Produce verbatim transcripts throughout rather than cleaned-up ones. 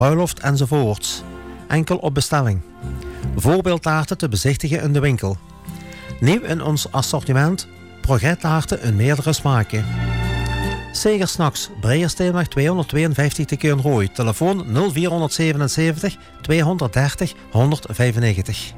bruiloft enzovoorts. Enkel op bestelling. Voorbeeldtaarten te bezichtigen in de winkel. Nieuw in ons assortiment, progrettaarten in meerdere smaken. Seger Snacks, Breiersteenweg tweehonderdtweeënvijftig te Keunrooy. Telefoon nul vier zevenenzeventig tweehonderddertig honderdvijfennegentig.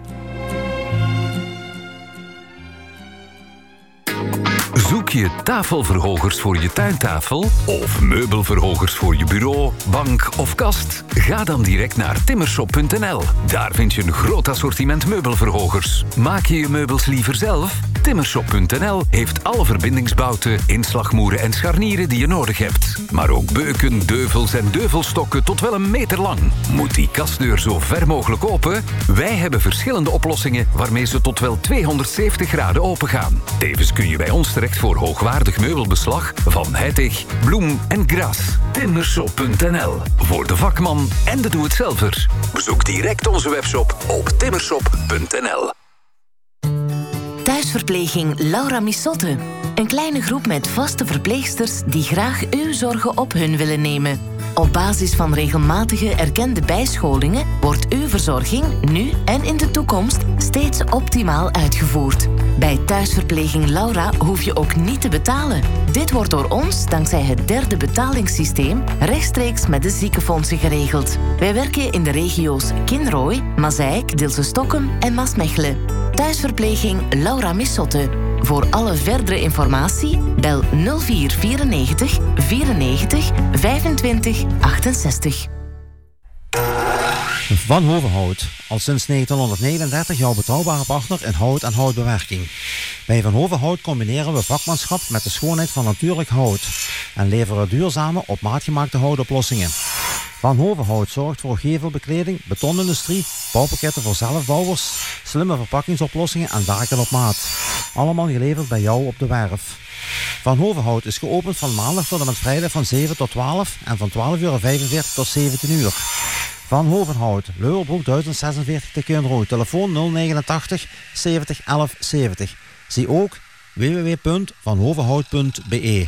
Zoek je tafelverhogers voor je tuintafel of meubelverhogers voor je bureau, bank of kast? Ga dan direct naar timmershop punt n l. Daar vind je een groot assortiment meubelverhogers. Maak je je meubels liever zelf? timmershop punt n l heeft alle verbindingsbouten, inslagmoeren en scharnieren die je nodig hebt. Maar ook beuken, deuvels en deuvelstokken tot wel een meter lang. Moet die kastdeur zo ver mogelijk open? Wij hebben verschillende oplossingen waarmee ze tot wel tweehonderdzeventig graden open gaan. Tevens kun je bij ons terecht voor hoogwaardig meubelbeslag van Heitig, Bloem en Gras. timmershop punt n l. Voor de vakman en de doe-het-zelver. Bezoek direct onze webshop op timmershop punt n l. Thuisverpleging Laura Missotte. Een kleine groep met vaste verpleegsters die graag uw zorgen op hun willen nemen. Op basis van regelmatige erkende bijscholingen wordt uw verzorging nu en in de toekomst steeds optimaal uitgevoerd. Bij Thuisverpleging Laura hoef je ook niet te betalen. Dit wordt door ons, dankzij het derde betalingssysteem, rechtstreeks met de ziekenfondsen geregeld. Wij werken in de regio's Kinrooy, Mazeik, Dilsen-Stockholm en Maasmechelen. Thuisverpleging Laura Missotte. Voor alle verdere informatie bel nul vier vierennegentig vierennegentig vijfentwintig achtenzestig. Van Hovenhout. Al sinds negentienhonderdnegenendertig jouw betrouwbare partner in hout en houtbewerking. Bij Van Hovenhout combineren we vakmanschap met de schoonheid van natuurlijk hout. En leveren duurzame, op maat gemaakte houtoplossingen. Van Hovenhout zorgt voor gevelbekleding, betonindustrie, bouwpakketten voor zelfbouwers, slimme verpakkingsoplossingen en daken op maat. Allemaal geleverd bij jou op de werf. Van Hovenhout is geopend van maandag tot en met vrijdag van zeven tot twaalf en van twaalf uur vijfenveertig tot zeventien uur. Van Hovenhout, Leuwerbroek duizend zesenveertig te Keunrooy. Telefoon nul negenentachtig zeventig elf zeventig. Zie ook w w w punt van hovenhout punt b e.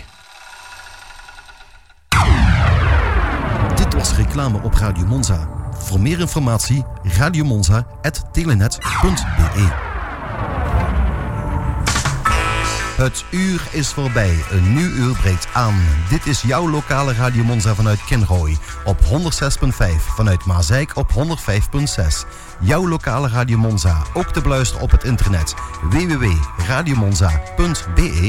Dit was reclame op Radio Monza. Voor meer informatie radiomonza punt telenet punt b e. Het uur is voorbij. Een nieuw uur breekt aan. Dit is jouw lokale Radio Monza vanuit Kinrooy op honderdzes komma vijf. Vanuit Mazeik op honderdvijf komma zes. Jouw lokale Radio Monza. Ook te beluisteren op het internet. w w w punt radiomonza punt b e.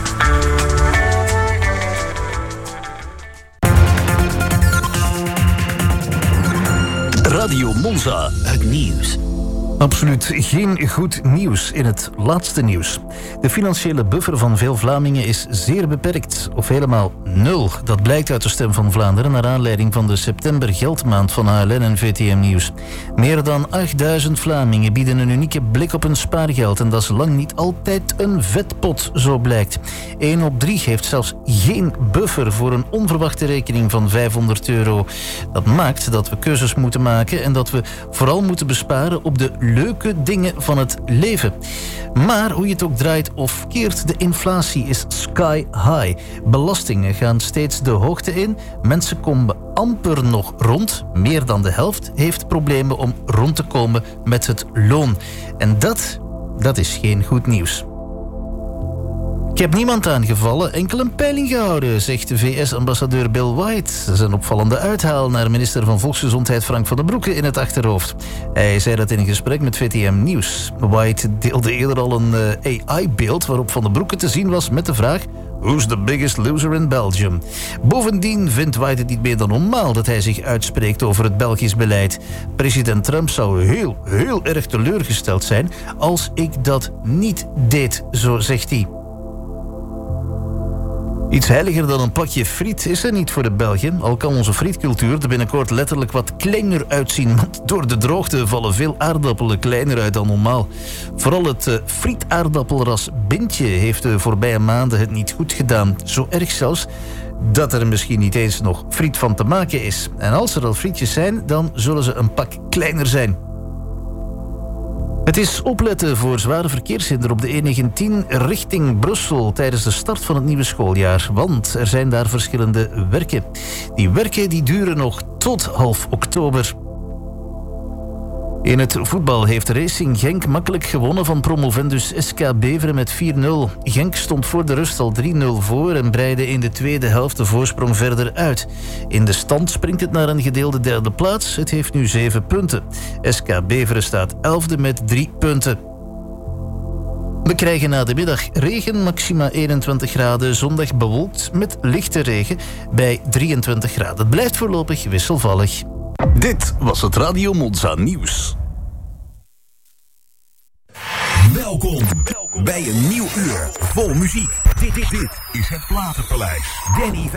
Radio Monza. Het nieuws. Absoluut geen goed nieuws in het laatste nieuws. De financiële buffer van veel Vlamingen is zeer beperkt, of helemaal nul. Dat blijkt uit de Stem van Vlaanderen naar aanleiding van de september-geldmaand van H L N en V T M Nieuws. Meer dan achtduizend Vlamingen bieden een unieke blik op hun spaargeld en dat is lang niet altijd een vetpot, zo blijkt. één op drie heeft zelfs geen buffer voor een onverwachte rekening van vijfhonderd euro. Dat maakt dat we keuzes moeten maken en dat we vooral moeten besparen op de leuke dingen van het leven. Maar hoe je het ook draait of keert, de inflatie is sky high. Belastingen gaan steeds de hoogte in. Mensen komen amper nog rond. Meer dan de helft heeft problemen om rond te komen met het loon. En dat, dat is geen goed nieuws. Ik heb niemand aangevallen, enkel een peiling gehouden, zegt de V S-ambassadeur Bill White. Dat is een opvallende uithaal naar minister van Volksgezondheid Frank van den Broeke in het achterhoofd. Hij zei dat in een gesprek met V T M Nieuws. White deelde eerder al een uh, A I-beeld waarop Van den Broeke te zien was met de vraag: Who's the biggest loser in Belgium? Bovendien vindt White het niet meer dan normaal dat hij zich uitspreekt over het Belgisch beleid. President Trump zou heel, heel erg teleurgesteld zijn als ik dat niet deed, zo zegt hij. Iets heiliger dan een pakje friet is er niet voor de Belgen. Al kan onze frietcultuur er binnenkort letterlijk wat kleiner uitzien. Want door de droogte vallen veel aardappelen kleiner uit dan normaal. Vooral het uh, frietaardappelras Bintje heeft de voorbije maanden het niet goed gedaan. Zo erg zelfs dat er misschien niet eens nog friet van te maken is. En als er al frietjes zijn, dan zullen ze een pak kleiner zijn. Het is opletten voor zware verkeershinder op de E negentien richting Brussel tijdens de start van het nieuwe schooljaar. Want er zijn daar verschillende werken. Die werken die duren nog tot half oktober. In het voetbal heeft Racing Genk makkelijk gewonnen van promovendus S K Beveren met vier nul. Genk stond voor de rust al drie nul voor en breidde in de tweede helft de voorsprong verder uit. In de stand springt het naar een gedeelde derde plaats. Het heeft nu zeven punten. S K Beveren staat elfde met drie punten. We krijgen na de middag regen, maxima eenentwintig graden. Zondag bewolkt met lichte regen bij drieëntwintig graden. Het blijft voorlopig wisselvallig. Dit was het Radio Monza Nieuws. Welkom, Welkom bij een nieuw uur vol muziek. Dit, dit, dit is het Platenpaleis. Danny